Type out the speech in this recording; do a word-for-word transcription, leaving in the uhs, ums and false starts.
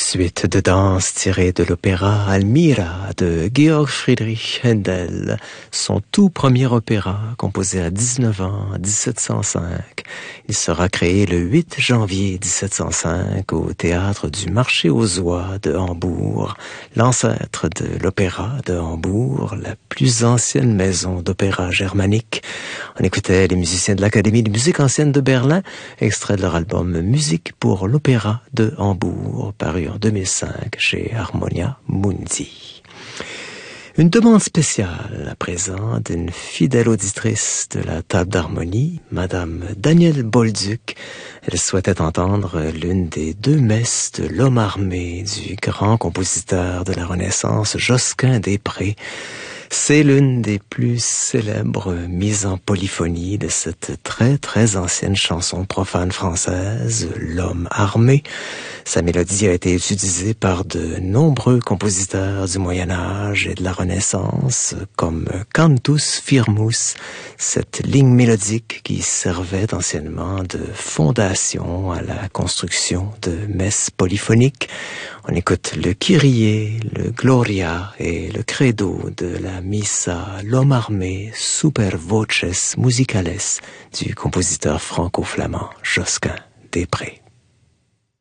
Suite de danse tirée de l'opéra Almira de Georg Friedrich Händel, son tout premier opéra composé à dix-neuf ans en dix-sept cent cinq. Il sera créé le huit janvier dix-sept cent cinq au théâtre du Marché aux Oies de Hambourg, l'ancêtre de l'opéra de Hambourg, la plus ancienne maison d'opéra germanique. On écoutait les musiciens de l'Académie de musique ancienne de Berlin, extrait de leur album Musique pour l'opéra de Hambourg, paru en deux mille cinq chez Harmonia Mundi. Une demande spéciale à présent d'une fidèle auditrice de la table d'harmonie, Madame Danielle Bolduc. Elle souhaitait entendre l'une des deux messes de l'homme armé du grand compositeur de la Renaissance, Josquin des Prés. C'est l'une des plus célèbres mises en polyphonie de cette très très ancienne chanson profane française, L'homme armé. Sa mélodie a été utilisée par de nombreux compositeurs du Moyen-Âge et de la Renaissance, comme Cantus Firmus, cette ligne mélodique qui servait anciennement de fondation à la construction de messes polyphoniques. On écoute le Kyrie, le Gloria et le Credo de la Missa L'homme armé super voces musicales du compositeur franco-flamand Josquin des Prés.